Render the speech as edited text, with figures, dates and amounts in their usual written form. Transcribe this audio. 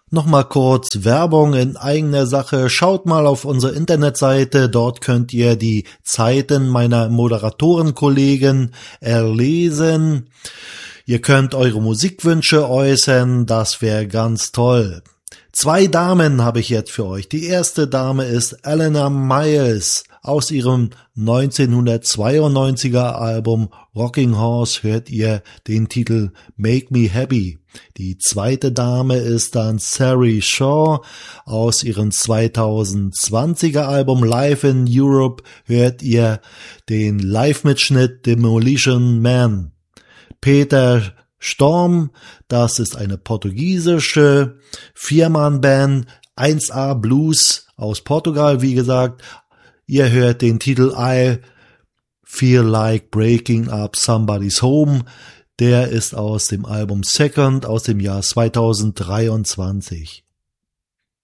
Nochmal kurz Werbung in eigener Sache. Schaut mal auf unsere Internetseite. Dort könnt ihr die Zeiten meiner Moderatorenkollegen erlesen. Ihr könnt eure Musikwünsche äußern. Das wäre ganz toll. 2 Damen habe ich jetzt für euch. Die erste Dame ist Alannah Myers. Aus ihrem 1992er Album Rocking Horse hört ihr den Titel Make Me Happy. Die zweite Dame ist dann Sari Shaw. Aus ihrem 2020er Album Live in Europe hört ihr den Live-Mitschnitt Demolition Man. Peter Storm, das ist eine portugiesische Viermann-Band, 1A Blues aus Portugal, wie gesagt. Ihr hört den Titel I Feel Like Breaking Up Somebody's Home. Der ist aus dem Album Second aus dem Jahr 2023.